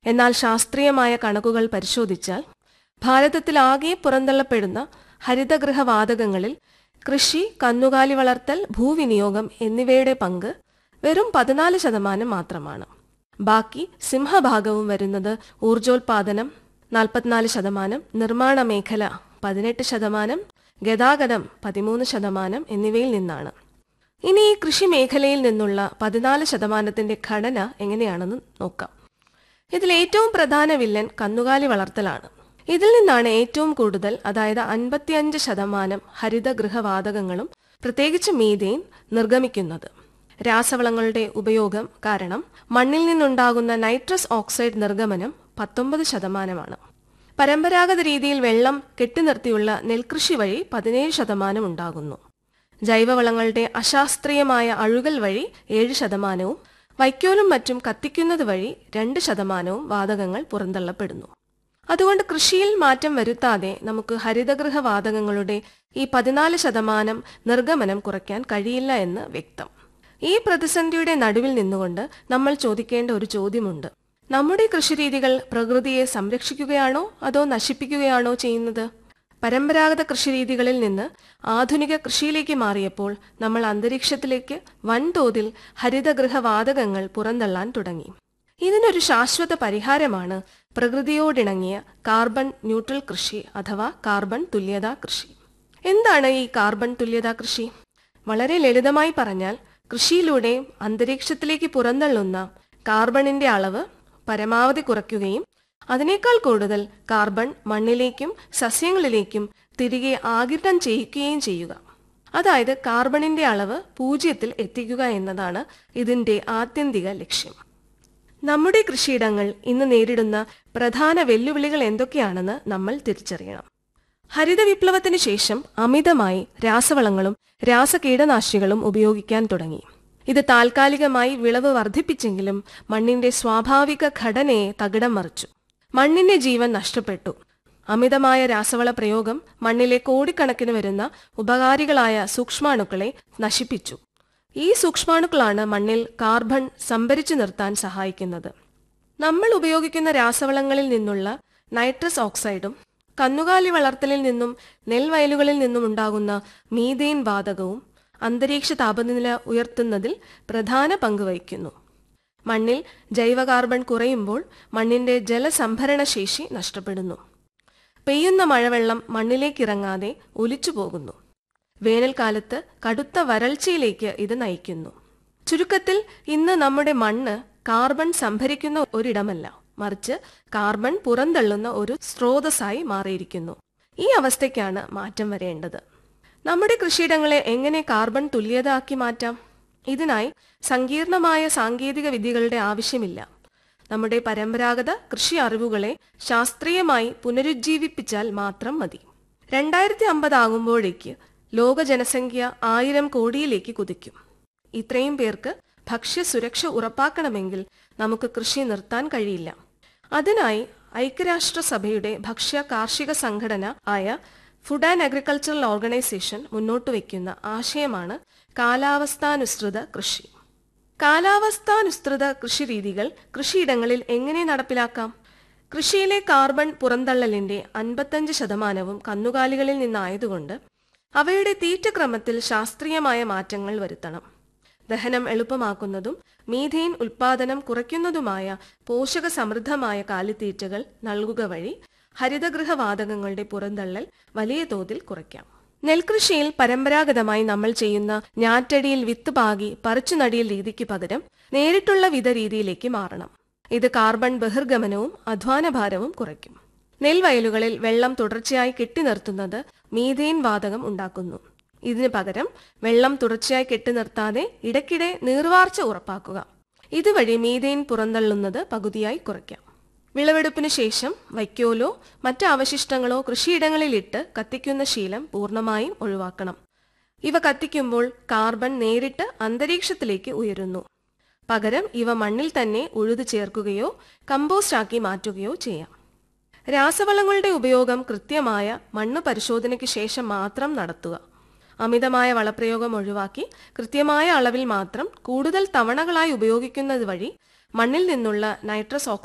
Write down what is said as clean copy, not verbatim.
എന്നാൽ ശാസ്ത്രീയമായ കണക്കുകൾ പരിശോധിച്ചാൽ ഭാരതത്തിലാകെ പുറന്തള്ളപ്പെടുന്ന ഹരിതഗൃഹവാതകങ്ങളിൽ കൃഷി, കന്നുകാലി വളർത്തൽ, ഭൂവിനിയോഗം എന്നിവയുടെ പങ്ക് വെറും 14% മാത്രമാണ്. ബാക്കി സിംഹഭാഗവും വരുന്നത് ഊർജോൽപാദനം 44%, നിർമ്മാണ മേഖല 18%, ഗതാഗതം 13% എന്നിവയിൽ നിന്നാണ്. ഇനി ഈ കൃഷി മേഖലയിൽ നിന്നുള്ള 14%ന്റെ ഘടന എങ്ങനെയാണെന്ന് നോക്കാം. ഇതിൽ ഏറ്റവും പ്രധാന വില്ലൻ കന്നുകാലി വളർത്തലാണ്. ഇതിൽ നിന്നാണ് ഏറ്റവും കൂടുതൽ, അതായത് 55% ഹരിതഗൃഹവാതകങ്ങളും പ്രത്യേകിച്ച് മീഥേൻ നിർഗമിക്കുന്നത്. രാസവളങ്ങളുടെ ഉപയോഗം കാരണം മണ്ണിൽ നിന്നുണ്ടാകുന്ന നൈട്രസ് ഓക്സൈഡ് നിർഗമനം 19%. പരമ്പരാഗത രീതിയിൽ വെള്ളം കെട്ടിനിർത്തിയുള്ള നെൽകൃഷി വഴി 17% ഉണ്ടാകുന്നു. ജൈവവളങ്ങളുടെ അശാസ്ത്രീയമായ അഴുകൽ വഴി 7%, വൈക്കോലും മറ്റും കത്തിക്കുന്നത് വഴി 2% വാതകങ്ങൾ പുറന്തള്ളപ്പെടുന്നു. അതുകൊണ്ട് കൃഷിയിൽ മാറ്റം വരുത്താതെ നമുക്ക് ഹരിതഗൃഹവാതകങ്ങളുടെ ഈ 14% നിർഗമനം കുറയ്ക്കാൻ കഴിയില്ല എന്ന് വ്യക്തം. ഈ പ്രതിസന്ധിയുടെ നടുവിൽ നിന്നുകൊണ്ട് നമ്മൾ ചോദിക്കേണ്ട ഒരു ചോദ്യമുണ്ട്. നമ്മുടെ കൃഷിരീതികൾ പ്രകൃതിയെ സംരക്ഷിക്കുകയാണോ അതോ നശിപ്പിക്കുകയാണോ ചെയ്യുന്നത്? പരമ്പരാഗത കൃഷിരീതികളിൽ നിന്ന് ആധുനിക കൃഷിയിലേക്ക് മാറിയപ്പോൾ നമ്മൾ അന്തരീക്ഷത്തിലേക്ക് വൻതോതിൽ ഹരിതഗൃഹവാതകങ്ങൾ പുറന്തള്ളാൻ തുടങ്ങി. ഇതിനൊരു ശാശ്വത പരിഹാരമാണ് പ്രകൃതിയോടിണങ്ങിയ കാർബൺ ന്യൂട്രൽ കൃഷി അഥവാ കാർബൺ തുല്യതാ കൃഷി. എന്താണ് ഈ കാർബൺ തുല്യതാ കൃഷി? വളരെ ലളിതമായി പറഞ്ഞാൽ, കൃഷിയിലൂടെ അന്തരീക്ഷത്തിലേക്ക് പുറന്തള്ളുന്ന കാർബണിന്റെ അളവ് പരമാവധി കുറയ്ക്കുകയും അതിനേക്കാൾ കൂടുതൽ കാർബൺ മണ്ണിലേക്കും സസ്യങ്ങളിലേക്കും തിരികെ ആഗിരണം ചെയ്യിക്കുകയും ചെയ്യുക. അതായത് കാർബണിന്റെ അളവ് 0 എത്തിക്കുക എന്നതാണ് ഇതിന്റെ ആത്യന്തിക ലക്ഷ്യം. നമ്മുടെ കൃഷിയിടങ്ങൾ ഇന്ന് നേരിടുന്ന പ്രധാന വെല്ലുവിളികൾ എന്തൊക്കെയാണെന്ന് നമ്മൾ തിരിച്ചറിയണം. ഹരിത വിപ്ലവത്തിന് ശേഷം അമിതമായി രാസവളങ്ങളും രാസകീടനാശിനികളും ഉപയോഗിക്കാൻ തുടങ്ങി. ഇത് താൽക്കാലികമായി വിളവ് വർദ്ധിപ്പിച്ചെങ്കിലും മണ്ണിന്റെ സ്വാഭാവിക ഘടനയെ തകിടം മറിച്ചു. മണ്ണിന്റെ ജീവൻ നഷ്ടപ്പെട്ടു. അമിതമായ രാസവള പ്രയോഗം മണ്ണിലെ കോടിക്കണക്കിന് വരുന്ന ഉപകാരികളായ സൂക്ഷ്മാണുക്കളെ നശിപ്പിച്ചു. ഈ സൂക്ഷ്മാണുക്കളാണ് മണ്ണിൽ കാർബൺ സംഭരിച്ചു നിർത്താൻ സഹായിക്കുന്നത്. നമ്മൾ ഉപയോഗിക്കുന്ന രാസവളങ്ങളിൽ നിന്നുള്ള നൈട്രസ് ഓക്സൈഡും കന്നുകാലി വളർത്തലിൽ നിന്നും നെൽവയലുകളിൽ നിന്നും ഉണ്ടാകുന്ന മീഥേൻ വാതകവും അന്തരീക്ഷ താപനില ഉയർത്തുന്നതിൽ പ്രധാന പങ്ക് വഹിക്കുന്നു. മണ്ണിൽ ജൈവ കാർബൺ കുറയുമ്പോൾ മണ്ണിന്റെ ജലസംഭരണ ശേഷി നഷ്ടപ്പെടുന്നു. പെയ്യുന്ന മഴവെള്ളം മണ്ണിലേക്കിറങ്ങാതെ ഒലിച്ചു പോകുന്നു. വേനൽക്കാലത്ത് കടുത്ത വരൾച്ചയിലേക്ക് ഇത് നയിക്കുന്നു. ചുരുക്കത്തിൽ ഇന്ന് നമ്മുടെ മണ്ണ് കാർബൺ സംഭരിക്കുന്ന ഒരിടമല്ല, മറിച്ച് കാർബൺ പുറന്തള്ളുന്ന ഒരു സ്രോതസ്സായി മാറിയിരിക്കുന്നു. ഈ അവസ്ഥയ്ക്കാണ് മാറ്റം വരേണ്ടത്. നമ്മുടെ കൃഷിയിടങ്ങളെ എങ്ങനെ കാർബൺ തുല്യതാക്കി മാറ്റാം? ഇതിനായി സങ്കീർണമായ സാങ്കേതിക വിദ്യകളുടെ ആവശ്യമില്ല. നമ്മുടെ പരമ്പരാഗത കൃഷി അറിവുകളെ ശാസ്ത്രീയമായി പുനരുജ്ജീവിപ്പിച്ചാൽ മാത്രം മതി. 2050 ആകുമ്പോഴേക്ക് ലോക ജനസംഖ്യ 1000 കോടിയിലേക്ക് കുതിക്കും. ഇത്രയും പേർക്ക് ഭക്ഷ്യസുരക്ഷ ഉറപ്പാക്കണമെങ്കിൽ നമുക്ക് കൃഷി നിർത്താൻ കഴിയില്ല. അതിനായി ഐക്യരാഷ്ട്രസഭയുടെ ഭക്ഷ്യ കാർഷിക സംഘടന ആയ ഫുഡ് ആൻഡ് അഗ്രികൾച്ചറൽ ഓർഗനൈസേഷൻ മുന്നോട്ട് വയ്ക്കുന്ന ആശയമാണ് കാലാവസ്ഥാനുസൃത കൃഷി. കാലാവസ്ഥാനുസൃത കൃഷി രീതികൾ കൃഷിയിടങ്ങളിൽ എങ്ങനെ നടപ്പിലാക്കാം? കൃഷിയിലെ കാർബൺ പുറന്തള്ളലിന്റെ 55% കന്നുകാലികളിൽ നിന്നായതുകൊണ്ട് അവയുടെ തീറ്റക്രമത്തിൽ ശാസ്ത്രീയമായ മാറ്റങ്ങൾ വരുത്തണം. ദഹനം എളുപ്പമാക്കുന്നതും മീഥേൻ ഉൽപാദനം കുറയ്ക്കുന്നതുമായ പോഷക സമൃദ്ധമായ കാലിത്തീറ്റകൾ നൽകുക വഴി ഹരിതഗൃഹവാതകങ്ങളുടെ പുറന്തള്ളൽ വലിയ തോതിൽ കുറയ്ക്കാം. നെൽകൃഷിയിൽ പരമ്പരാഗതമായി നമ്മൾ ചെയ്യുന്ന ഞാറ്റടിയിൽ വിത്ത് പാകി പറിച്ചുനടിയൽ രീതിക്ക് പകരം നേരിട്ടുള്ള വിത രീതിയിലേക്ക് മാറണം. ഇത് കാർബൺ ബഹിർഗമനവും അധ്വാനഭാരവും കുറയ്ക്കും. നെൽവയലുകളിൽ വെള്ളം തുടർച്ചയായി കെട്ടിനിർത്തുന്നത് മീഥേൻ വാതകം ഉണ്ടാക്കുന്നു. ഇതിനു പകരം വെള്ളം തുടർച്ചയായി കെട്ടിനിർത്താതെ ഇടയ്ക്കിടെ നീർവാർച്ച ഉറപ്പാക്കുക. ഇതുവഴി മീഥേൻ പുറന്തള്ളുന്നത് പകുതിയായി കുറയ്ക്കാം. വിളവെടുപ്പിന് ശേഷം വൈക്കോലോ മറ്റ് അവശിഷ്ടങ്ങളോ കൃഷിയിടങ്ങളിലിട്ട് കത്തിക്കുന്ന ശീലം പൂർണ്ണമായും ഒഴിവാക്കണം. ഇവ കത്തിക്കുമ്പോൾ കാർബൺ നേരിട്ട് അന്തരീക്ഷത്തിലേക്ക് ഉയരുന്നു. പകരം ഇവ മണ്ണിൽ തന്നെ ഉഴുതു ചേർക്കുകയോ കമ്പോസ്റ്റ് ആക്കി മാറ്റുകയോ ചെയ്യാം. രാസവളങ്ങളുടെ ഉപയോഗം കൃത്യമായ മണ്ണ് പരിശോധനയ്ക്ക് ശേഷം മാത്രം നടത്തുക. അമിതമായ വളപ്രയോഗം ഒഴിവാക്കി കൃത്യമായ അളവിൽ മാത്രം കൂടുതൽ തവണകളായി ഉപയോഗിക്കുന്നത് വഴി മണ്ണിൽ നിന്നുള്ള നൈട്രസ്